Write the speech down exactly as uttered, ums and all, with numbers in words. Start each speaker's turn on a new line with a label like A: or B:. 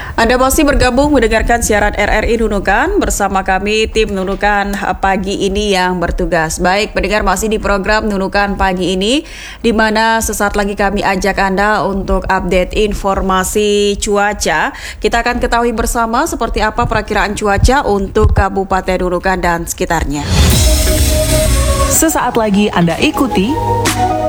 A: Anda masih bergabung mendengarkan siaran R R I Nunukan bersama kami tim Nunukan pagi ini yang bertugas. Baik, pendengar masih di program Nunukan pagi ini, di mana sesaat lagi kami ajak Anda untuk update informasi cuaca. Kita akan ketahui bersama seperti apa perakiraan cuaca untuk Kabupaten Nunukan dan sekitarnya.
B: Sesaat lagi Anda ikuti